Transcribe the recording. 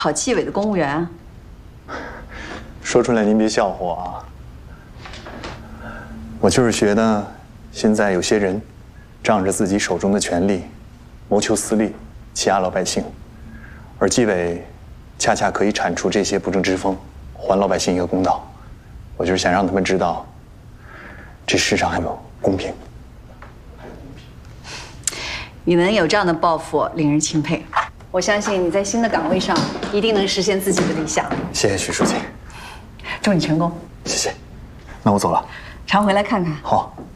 考纪委的公务员啊。 说出来您别笑话我啊。我就是觉得，现在有些人仗着自己手中的权力，谋求私利，欺压老百姓，而纪委恰恰可以铲除这些不正之风，还老百姓一个公道。我就是想让他们知道，这世上还有公平。 你能有这样的抱负，令人钦佩。我相信你在新的岗位上一定能实现自己的理想。 谢谢徐书记， 祝你成功。 谢谢。那我走了。 常回来看看。 好。